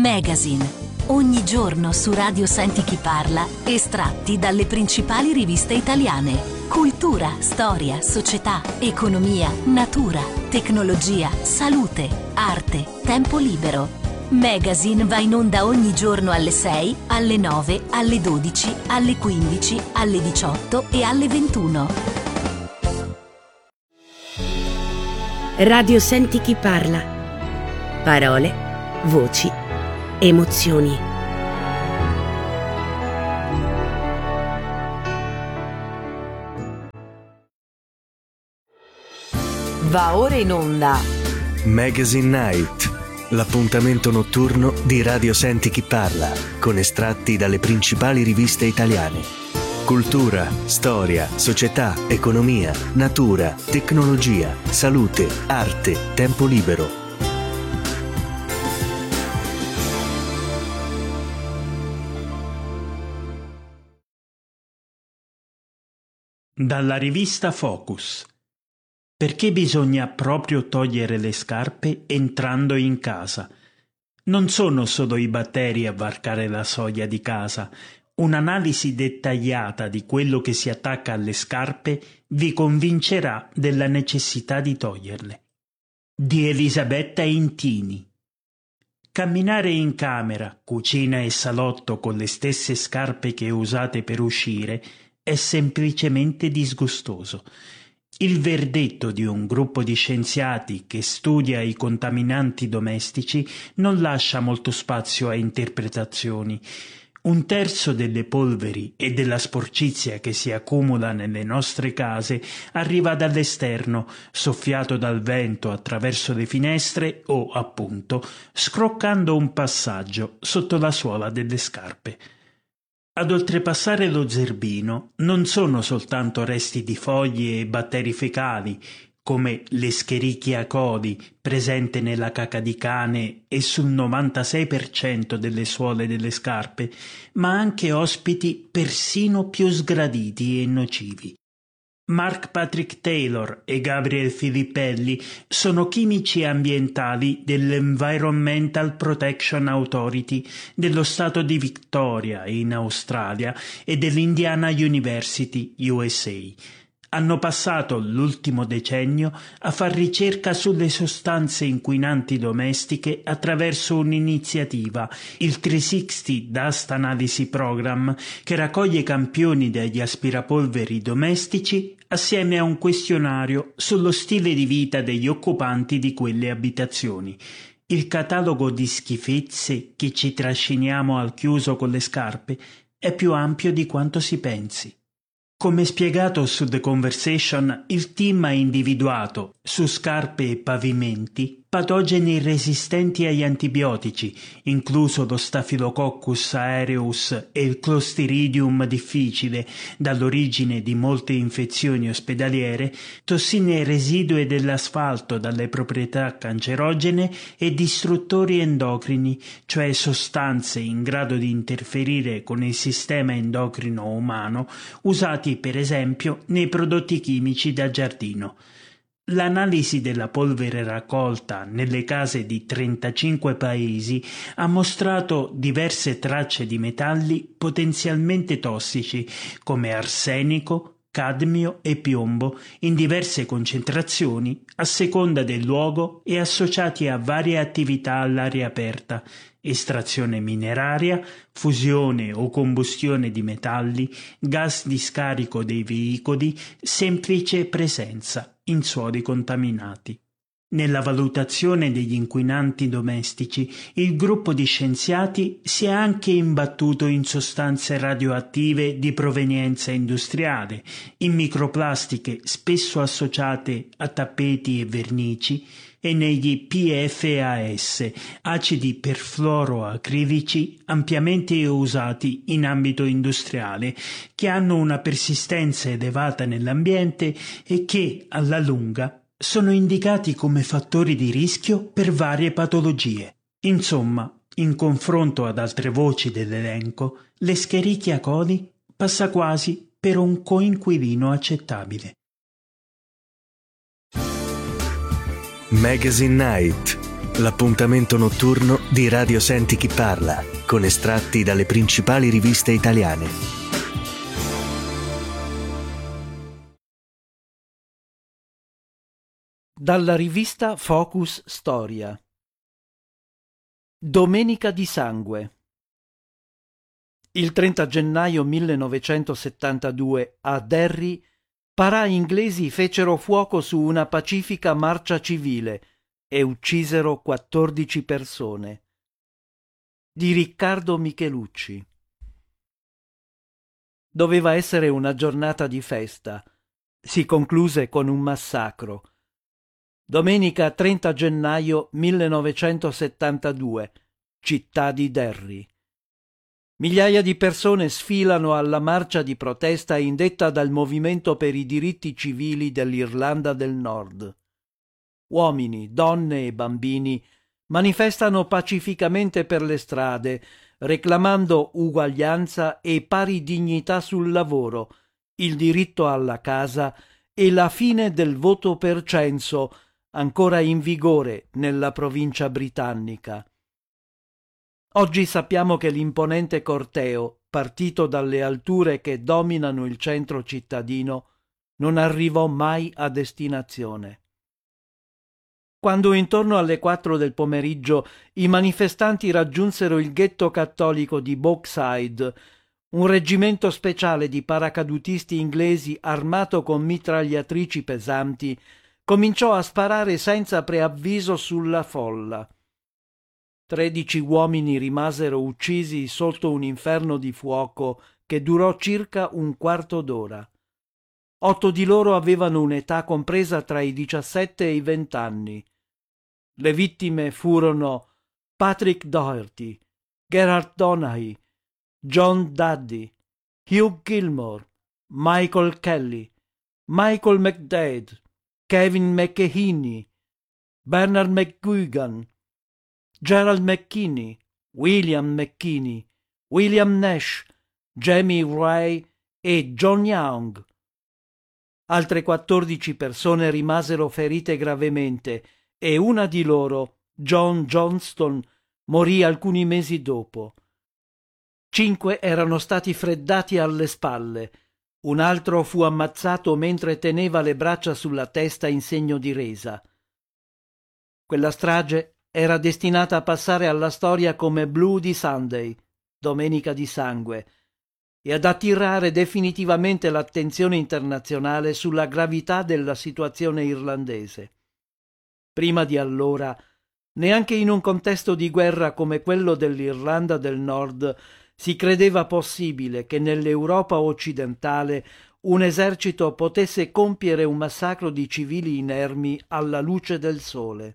Magazine. Ogni giorno su Radio Senti Chi Parla, estratti dalle principali riviste italiane. Cultura, storia, società, economia, natura, tecnologia, salute, arte, tempo libero. Magazine va in onda ogni giorno alle 6, alle 9, alle 12, alle 15, alle 18 e alle 21. Radio Senti Chi Parla. Parole, voci, emozioni. Va ora in onda Magazine Night, l'appuntamento notturno di Radio Senti Chi Parla, con estratti dalle principali riviste italiane. Cultura, storia, società, economia, natura, tecnologia, salute, arte, tempo libero. Dalla rivista Focus. Perché bisogna proprio togliere le scarpe entrando in casa? Non sono solo i batteri a varcare la soglia di casa. Un'analisi dettagliata di quello che si attacca alle scarpe vi convincerà della necessità di toglierle. Di Elisabetta Intini. Camminare in camera, cucina e salotto con le stesse scarpe che usate per uscire è semplicemente disgustoso. Il verdetto di un gruppo di scienziati che studia i contaminanti domestici non lascia molto spazio a interpretazioni. 1/3 delle polveri e della sporcizia che si accumula nelle nostre case arriva dall'esterno, soffiato dal vento attraverso le finestre o, appunto, scroccando un passaggio sotto la suola delle scarpe. Ad oltrepassare lo zerbino non sono soltanto resti di foglie e batteri fecali, come l'Escherichia coli presente nella caca di cane e sul 96% delle suole delle scarpe, ma anche ospiti persino più sgraditi e nocivi. Mark Patrick Taylor e Gabriel Filippelli sono chimici ambientali dell'Environmental Protection Authority dello stato di Victoria in Australia e dell'Indiana University, USA. Hanno passato l'ultimo decennio a far ricerca sulle sostanze inquinanti domestiche attraverso un'iniziativa, il 360 Dust Analysis Program, che raccoglie campioni degli aspirapolveri domestici assieme a un questionario sullo stile di vita degli occupanti di quelle abitazioni. Il catalogo di schifezze che ci trasciniamo al chiuso con le scarpe è più ampio di quanto si pensi. Come spiegato su The Conversation, il team ha individuato, su scarpe e pavimenti, patogeni resistenti agli antibiotici, incluso lo Staphylococcus aureus e il Clostridium difficile, dall'origine di molte infezioni ospedaliere, tossine residue dell'asfalto dalle proprietà cancerogene e distruttori endocrini, cioè sostanze in grado di interferire con il sistema endocrino umano, usati per esempio nei prodotti chimici da giardino. L'analisi della polvere raccolta nelle case di 35 paesi ha mostrato diverse tracce di metalli potenzialmente tossici come arsenico, cadmio e piombo in diverse concentrazioni a seconda del luogo e associati a varie attività all'aria aperta, estrazione mineraria, fusione o combustione di metalli, gas di scarico dei veicoli, semplice presenza in suoli contaminati. Nella valutazione degli inquinanti domestici, il gruppo di scienziati si è anche imbattuto in sostanze radioattive di provenienza industriale, in microplastiche spesso associate a tappeti e vernici, e negli PFAS, acidi perfluoroacrilici ampiamente usati in ambito industriale, che hanno una persistenza elevata nell'ambiente e che, alla lunga, sono indicati come fattori di rischio per varie patologie. Insomma, in confronto ad altre voci dell'elenco, l'Escherichia coli passa quasi per un coinquilino accettabile. Magazine Night, l'appuntamento notturno di Radio Senti Chi Parla, con estratti dalle principali riviste italiane. Dalla rivista Focus Storia. Domenica di sangue. Il 30 gennaio 1972 a Derry parà inglesi fecero fuoco su una pacifica marcia civile e uccisero 14 persone. Di Riccardo Michelucci. Doveva essere una giornata di festa. Si concluse con un massacro. Domenica 30 gennaio 1972, città di Derry. Migliaia di persone sfilano alla marcia di protesta indetta dal Movimento per i diritti civili dell'Irlanda del Nord. Uomini, donne e bambini manifestano pacificamente per le strade, reclamando uguaglianza e pari dignità sul lavoro, il diritto alla casa e la fine del voto per censo, ancora in vigore nella provincia britannica. Oggi sappiamo che l'imponente corteo, partito dalle alture che dominano il centro cittadino, non arrivò mai a destinazione. Quando intorno alle 4 del pomeriggio i manifestanti raggiunsero il ghetto cattolico di Bogside, un reggimento speciale di paracadutisti inglesi armato con mitragliatrici pesanti cominciò a sparare senza preavviso sulla folla. 13 uomini rimasero uccisi sotto un inferno di fuoco che durò circa un quarto d'ora. 8 di loro avevano un'età compresa tra i 17 e i 20 anni. Le vittime furono Patrick Doherty, Gerard Donaghy, John Duddy, Hugh Gilmore, Michael Kelly, Michael McDade, Kevin McKeheney, Bernard McGuigan, Gerald McKinney, William McKinney, William Nash, Jamie Ray e John Young. Altre 14 persone rimasero ferite gravemente e una di loro, John Johnston, morì alcuni mesi dopo. 5 erano stati freddati alle spalle. Un altro fu ammazzato mentre teneva le braccia sulla testa in segno di resa. Quella strage era destinata a passare alla storia come Bloody Sunday, Domenica di sangue, e ad attirare definitivamente l'attenzione internazionale sulla gravità della situazione irlandese. Prima di allora, neanche in un contesto di guerra come quello dell'Irlanda del Nord, si credeva possibile che nell'Europa occidentale un esercito potesse compiere un massacro di civili inermi alla luce del sole.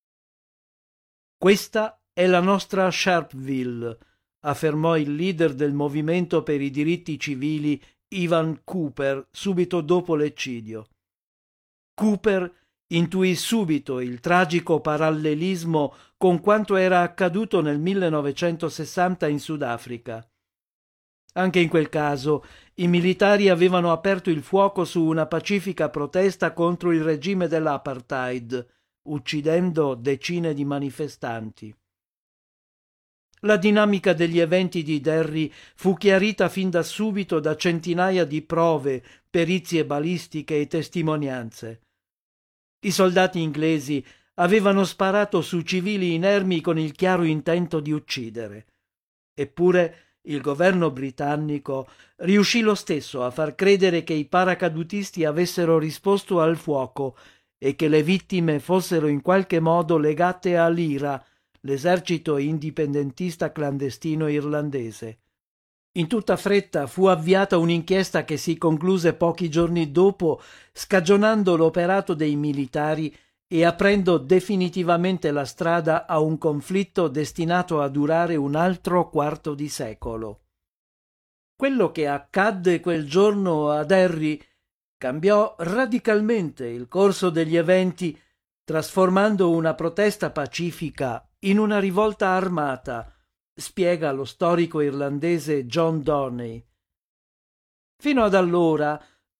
Questa è la nostra Sharpeville, affermò il leader del movimento per i diritti civili Ivan Cooper subito dopo l'eccidio. Cooper intuì subito il tragico parallelismo con quanto era accaduto nel 1960 in Sudafrica. Anche in quel caso i militari avevano aperto il fuoco su una pacifica protesta contro il regime dell'apartheid, uccidendo decine di manifestanti. La dinamica degli eventi di Derry fu chiarita fin da subito da centinaia di prove, perizie balistiche e testimonianze. I soldati inglesi avevano sparato su civili inermi con il chiaro intento di uccidere. Eppure il governo britannico riuscì lo stesso a far credere che i paracadutisti avessero risposto al fuoco e che le vittime fossero in qualche modo legate all'IRA, l'esercito indipendentista clandestino irlandese. In tutta fretta fu avviata un'inchiesta che si concluse pochi giorni dopo, scagionando l'operato dei militari e aprendo definitivamente la strada a un conflitto destinato a durare un altro quarto di secolo. Quello che accadde quel giorno a Derry cambiò radicalmente il corso degli eventi, trasformando una protesta pacifica in una rivolta armata, spiega lo storico irlandese John Dorney. Fino ad allora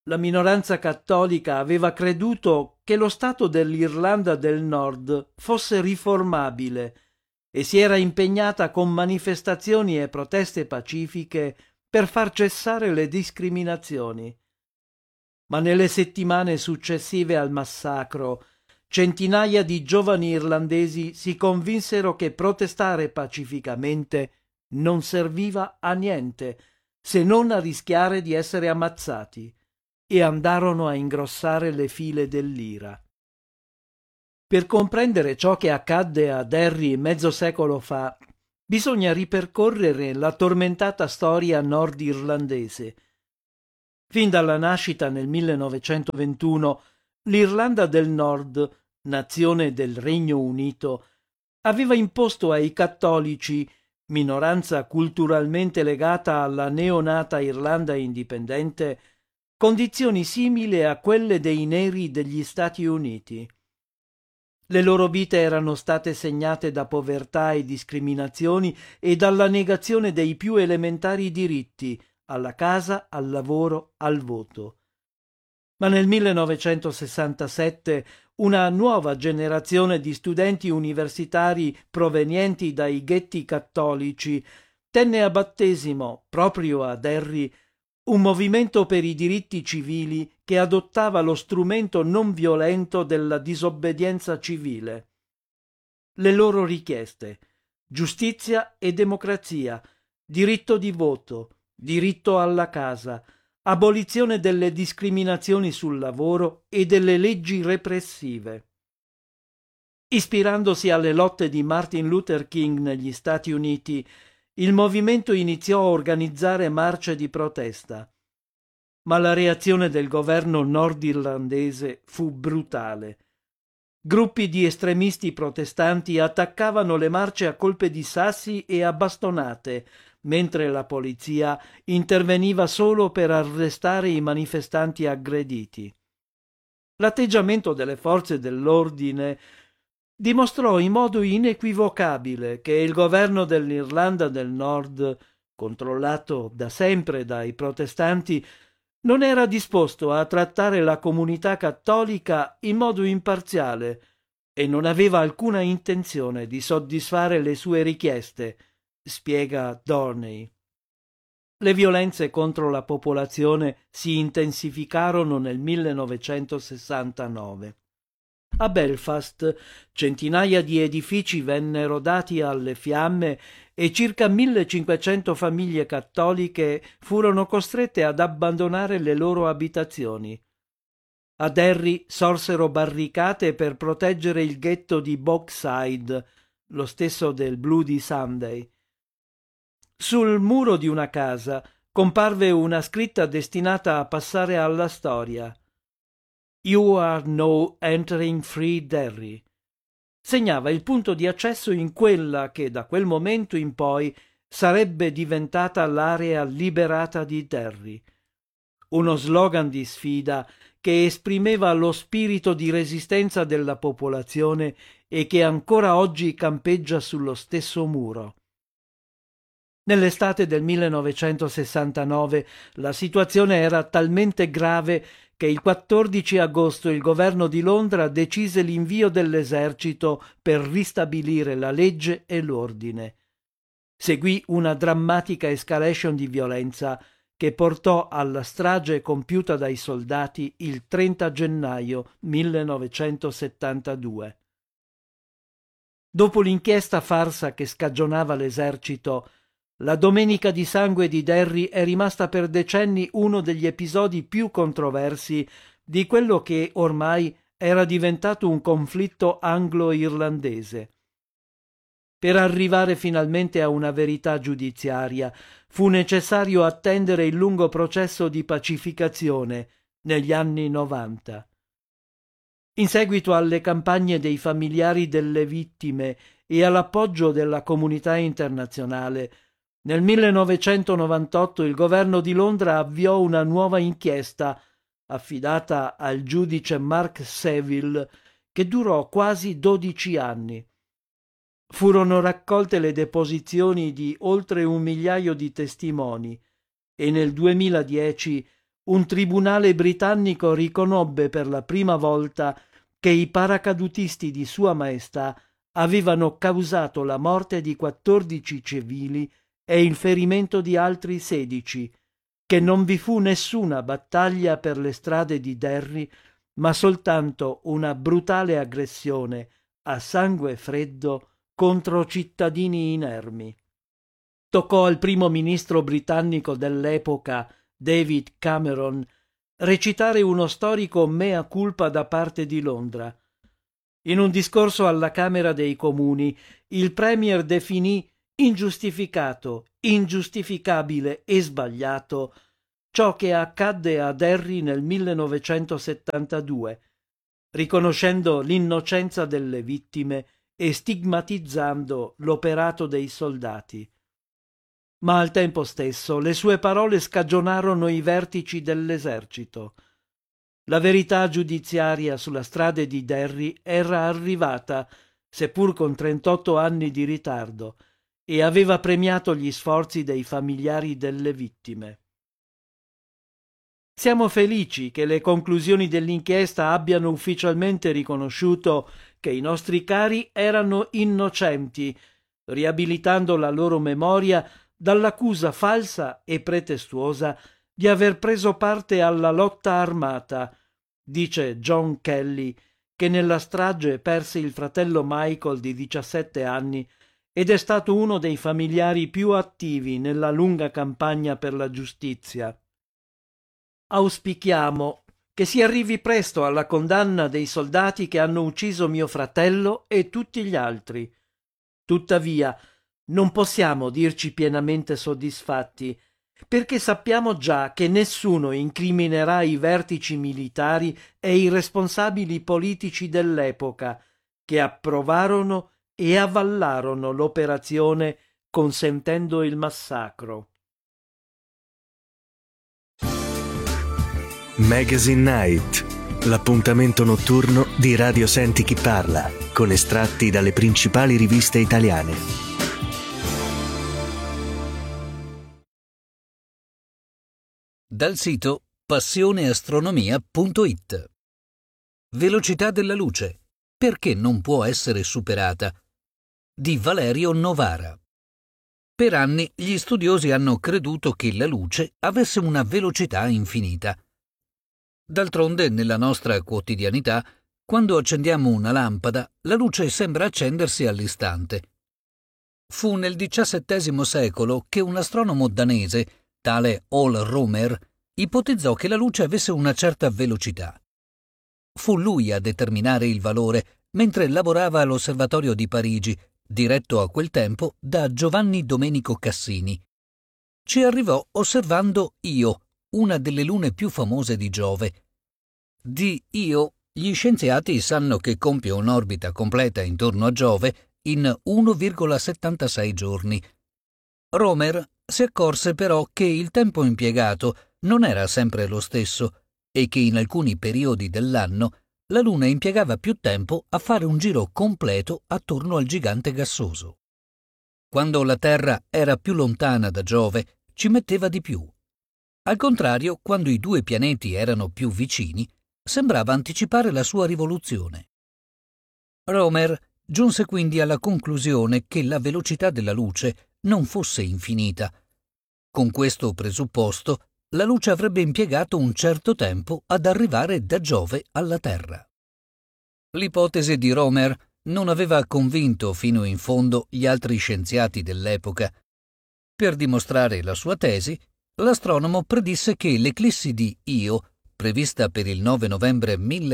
la minoranza cattolica aveva creduto che lo Stato dell'Irlanda del Nord fosse riformabile e si era impegnata con manifestazioni e proteste pacifiche per far cessare le discriminazioni. Ma nelle settimane successive al massacro, centinaia di giovani irlandesi si convinsero che protestare pacificamente non serviva a niente, se non a rischiare di essere ammazzati, e andarono a ingrossare le file dell'IRA. Per comprendere ciò che accadde a Derry mezzo secolo fa, bisogna ripercorrere la tormentata storia nord-irlandese. Fin dalla nascita nel 1921, l'Irlanda del Nord, nazione del Regno Unito, aveva imposto ai cattolici, minoranza culturalmente legata alla neonata Irlanda indipendente, condizioni simili a quelle dei neri degli Stati Uniti. Le loro vite erano state segnate da povertà e discriminazioni e dalla negazione dei più elementari diritti, alla casa, al lavoro, al voto. Ma nel 1967 una nuova generazione di studenti universitari provenienti dai ghetti cattolici tenne a battesimo, proprio a Derry, un movimento per i diritti civili che adottava lo strumento non violento della disobbedienza civile. Le loro richieste: giustizia e democrazia, diritto di voto, diritto alla casa, abolizione delle discriminazioni sul lavoro e delle leggi repressive. Ispirandosi alle lotte di Martin Luther King negli Stati Uniti, il movimento iniziò a organizzare marce di protesta. Ma la reazione del governo nordirlandese fu brutale. Gruppi di estremisti protestanti attaccavano le marce a colpi di sassi e a bastonate, mentre la polizia interveniva solo per arrestare i manifestanti aggrediti. L'atteggiamento delle forze dell'ordine dimostrò in modo inequivocabile che il governo dell'Irlanda del Nord, controllato da sempre dai protestanti, non era disposto a trattare la comunità cattolica in modo imparziale e non aveva alcuna intenzione di soddisfare le sue richieste, spiega Dorney. Le violenze contro la popolazione si intensificarono nel 1969. A Belfast centinaia di edifici vennero dati alle fiamme e circa 1500 famiglie cattoliche furono costrette ad abbandonare le loro abitazioni. A Derry sorsero barricate per proteggere il ghetto di Bogside, lo stesso del Bloody Sunday. Sul muro di una casa comparve una scritta destinata a passare alla storia: You are now entering Free Derry. Segnava il punto di accesso in quella che da quel momento in poi sarebbe diventata l'area liberata di Derry. Uno slogan di sfida che esprimeva lo spirito di resistenza della popolazione e che ancora oggi campeggia sullo stesso muro. Nell'estate del 1969 la situazione era talmente grave che il 14 agosto il governo di Londra decise l'invio dell'esercito per ristabilire la legge e l'ordine. Seguì una drammatica escalation di violenza che portò alla strage compiuta dai soldati il 30 gennaio 1972. Dopo l'inchiesta farsa che scagionava l'esercito, la Domenica di Sangue di Derry è rimasta per decenni uno degli episodi più controversi di quello che ormai era diventato un conflitto anglo-irlandese. Per arrivare finalmente a una verità giudiziaria fu necessario attendere il lungo processo di pacificazione negli anni 90. In seguito alle campagne dei familiari delle vittime e all'appoggio della comunità internazionale, nel 1998 il governo di Londra avviò una nuova inchiesta affidata al giudice Mark Saville che durò quasi 12 anni. Furono raccolte le deposizioni di oltre 1 migliaio di testimoni e nel 2010 un tribunale britannico riconobbe per la prima volta che i paracadutisti di Sua Maestà avevano causato la morte di 14 civili e il ferimento di altri 16, che non vi fu nessuna battaglia per le strade di Derry, ma soltanto una brutale aggressione a sangue freddo contro cittadini inermi. Toccò al primo ministro britannico dell'epoca, David Cameron, recitare uno storico mea culpa da parte di Londra. In un discorso alla Camera dei Comuni, il Premier definì ingiustificato, ingiustificabile e sbagliato ciò che accadde a Derry nel 1972, riconoscendo l'innocenza delle vittime e stigmatizzando l'operato dei soldati. Ma al tempo stesso le sue parole scagionarono i vertici dell'esercito. La verità giudiziaria sulla strage di Derry era arrivata, seppur con 38 anni di ritardo, e aveva premiato gli sforzi dei familiari delle vittime. Siamo felici che le conclusioni dell'inchiesta abbiano ufficialmente riconosciuto che i nostri cari erano innocenti, riabilitando la loro memoria dall'accusa falsa e pretestuosa di aver preso parte alla lotta armata, dice John Kelly, che nella strage perse il fratello Michael di 17 anni ed è stato uno dei familiari più attivi nella lunga campagna per la giustizia. Auspichiamo che si arrivi presto alla condanna dei soldati che hanno ucciso mio fratello e tutti gli altri. Tuttavia, non possiamo dirci pienamente soddisfatti, perché sappiamo già che nessuno incriminerà i vertici militari e i responsabili politici dell'epoca che approvarono e avallarono l'operazione consentendo il massacro. Magazine Night, l'appuntamento notturno di Radio Senti Chi Parla, con estratti dalle principali riviste italiane. Dal sito passioneastronomia.it. Velocità della luce. Perché non può essere superata? Di Valerio Novara. Per anni gli studiosi hanno creduto che la luce avesse una velocità infinita. D'altronde, nella nostra quotidianità, quando accendiamo una lampada, la luce sembra accendersi all'istante. Fu nel XVII secolo che un astronomo danese, tale Ole Romer, ipotizzò che la luce avesse una certa velocità. Fu lui a determinare il valore mentre lavorava all'osservatorio di Parigi, diretto a quel tempo da Giovanni Domenico Cassini. Ci arrivò osservando Io, una delle lune più famose di Giove. Di Io, gli scienziati sanno che compie un'orbita completa intorno a Giove in 1,76 giorni. Romer si accorse però che il tempo impiegato non era sempre lo stesso e che in alcuni periodi dell'anno la Luna impiegava più tempo a fare un giro completo attorno al gigante gassoso. Quando la Terra era più lontana da Giove, ci metteva di più. Al contrario, quando i due pianeti erano più vicini, sembrava anticipare la sua rivoluzione. Romer giunse quindi alla conclusione che la velocità della luce non fosse infinita. Con questo presupposto, la luce avrebbe impiegato un certo tempo ad arrivare da Giove alla Terra. L'ipotesi di Romer non aveva convinto fino in fondo gli altri scienziati dell'epoca. Per dimostrare la sua tesi, l'astronomo predisse che l'eclissi di Io, prevista per il 9 novembre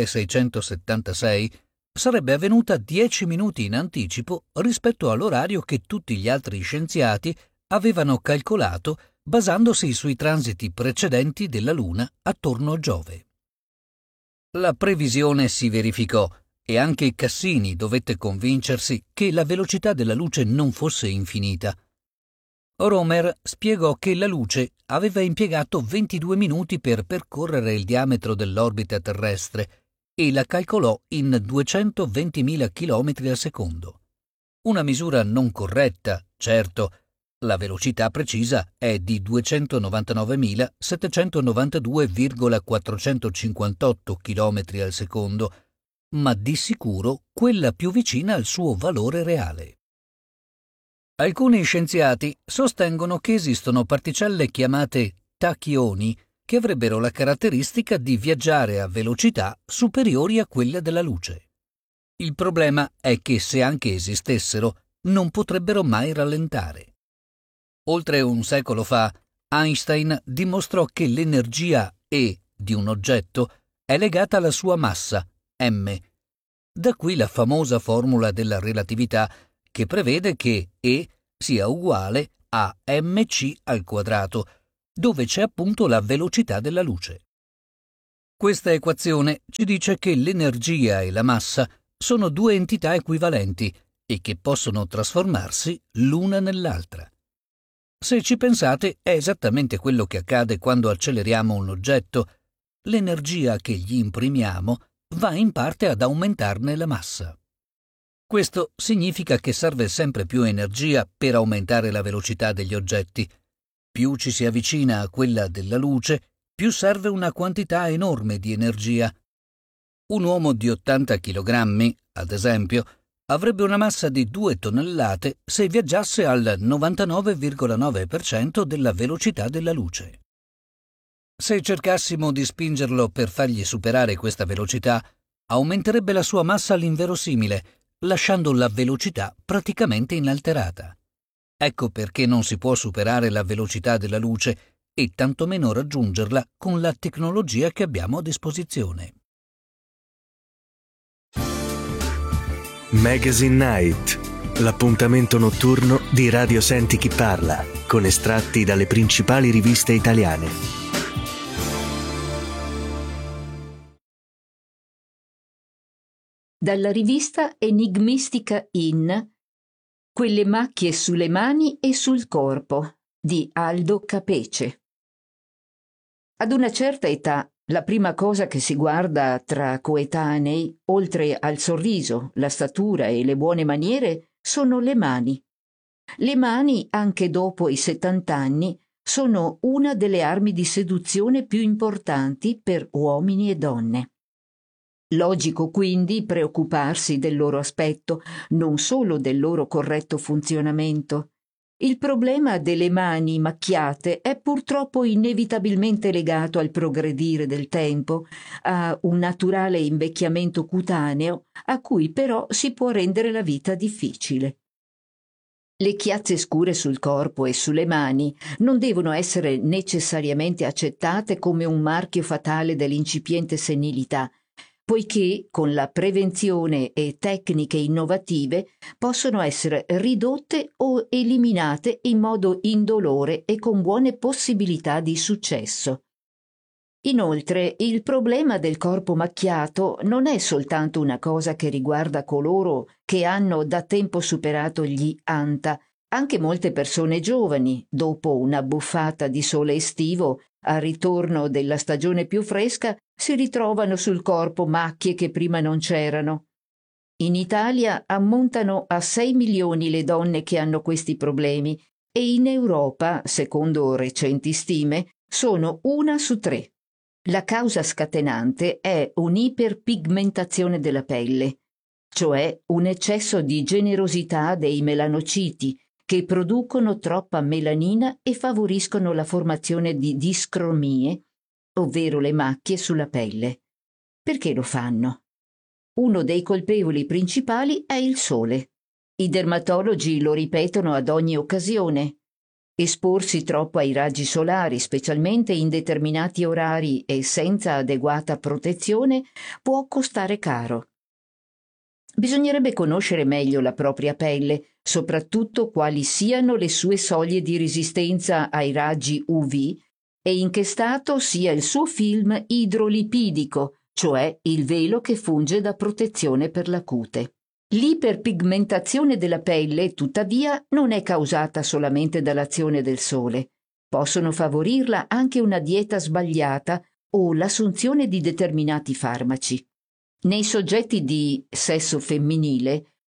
1676, sarebbe avvenuta 10 minuti in anticipo rispetto all'orario che tutti gli altri scienziati avevano calcolato basandosi sui transiti precedenti della Luna attorno a Giove. La previsione si verificò e anche Cassini dovette convincersi che la velocità della luce non fosse infinita. Romer spiegò che la luce aveva impiegato 22 minuti per percorrere il diametro dell'orbita terrestre e la calcolò in 220.000 km al secondo. Una misura non corretta, certo, La velocità precisa è di 299.792,458 km al secondo, ma di sicuro quella più vicina al suo valore reale. Alcuni scienziati sostengono che esistono particelle chiamate tachioni che avrebbero la caratteristica di viaggiare a velocità superiori a quelle della luce. Il problema è che se anche esistessero, non potrebbero mai rallentare. Oltre un secolo fa, Einstein dimostrò che l'energia E di un oggetto è legata alla sua massa, m. Da qui la famosa formula della relatività che prevede che E sia uguale a mc al quadrato, dove c'è appunto la velocità della luce. Questa equazione ci dice che l'energia e la massa sono due entità equivalenti e che possono trasformarsi l'una nell'altra. Se ci pensate, è esattamente quello che accade quando acceleriamo un oggetto. L'energia che gli imprimiamo va in parte ad aumentarne la massa. Questo significa che serve sempre più energia per aumentare la velocità degli oggetti. Più ci si avvicina a quella della luce, più serve una quantità enorme di energia. Un uomo di 80 kg, ad esempio, avrebbe una massa di 2 tonnellate se viaggiasse al 99,9% della velocità della luce. Se cercassimo di spingerlo per fargli superare questa velocità, aumenterebbe la sua massa all'inverosimile, lasciando la velocità praticamente inalterata. Ecco perché non si può superare la velocità della luce e tantomeno raggiungerla con la tecnologia che abbiamo a disposizione. Magazine Night, l'appuntamento notturno di Radio Senti Chi Parla, con estratti dalle principali riviste italiane. Dalla rivista enigmistica In, Quelle macchie sulle mani e sul corpo, di Aldo Capece. Ad una certa età, la prima cosa che si guarda tra coetanei, oltre al sorriso, la statura e le buone maniere, sono le mani. Le mani, anche dopo i 70 anni, sono una delle armi di seduzione più importanti per uomini e donne. Logico quindi preoccuparsi del loro aspetto, non solo del loro corretto funzionamento. Il problema delle mani macchiate è purtroppo inevitabilmente legato al progredire del tempo, a un naturale invecchiamento cutaneo a cui però si può rendere la vita difficile. Le chiazze scure sul corpo e sulle mani non devono essere necessariamente accettate come un marchio fatale dell'incipiente senilità, poiché con la prevenzione e tecniche innovative possono essere ridotte o eliminate in modo indolore e con buone possibilità di successo. Inoltre, il problema del corpo macchiato non è soltanto una cosa che riguarda coloro che hanno da tempo superato gli ANTA. Anche molte persone giovani, dopo una buffata di sole estivo, al ritorno della stagione più fresca, si ritrovano sul corpo macchie che prima non c'erano. In Italia ammontano a 6 milioni le donne che hanno questi problemi e in Europa, secondo recenti stime, sono 1 su 3. La causa scatenante è un'iperpigmentazione della pelle, cioè un eccesso di generosità dei melanociti che producono troppa melanina e favoriscono la formazione di discromie, ovvero le macchie sulla pelle. Perché lo fanno? Uno dei colpevoli principali è il sole. I dermatologi lo ripetono ad ogni occasione. Esporsi troppo ai raggi solari, specialmente in determinati orari e senza adeguata protezione, può costare caro. Bisognerebbe conoscere meglio la propria pelle, soprattutto quali siano le sue soglie di resistenza ai raggi UV e in che stato sia il suo film idrolipidico, cioè il velo che funge da protezione per la cute. L'iperpigmentazione della pelle, tuttavia, non è causata solamente dall'azione del sole. Possono favorirla anche una dieta sbagliata o l'assunzione di determinati farmaci. Nei soggetti di sesso femminile,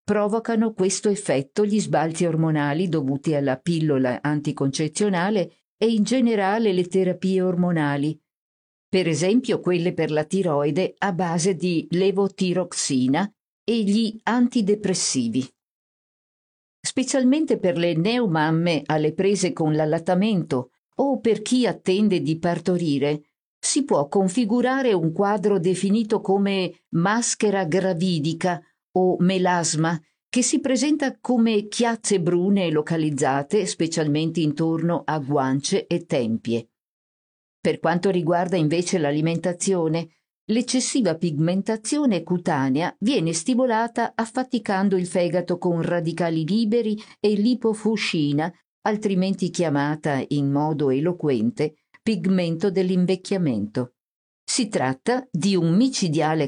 provocano questo effetto gli sbalzi ormonali dovuti alla pillola anticoncezionale e in generale le terapie ormonali, per esempio quelle per la tiroide a base di levotiroxina e gli antidepressivi. Specialmente per le neomamme alle prese con l'allattamento o per chi attende di partorire, si può configurare un quadro definito come maschera gravidica o melasma, che si presenta come chiazze brune localizzate specialmente intorno a guance e tempie. Per quanto riguarda invece l'alimentazione, l'eccessiva pigmentazione cutanea viene stimolata affaticando il fegato con radicali liberi e lipofuscina, altrimenti chiamata in modo eloquente pigmento dell'invecchiamento. Si tratta di un micidiale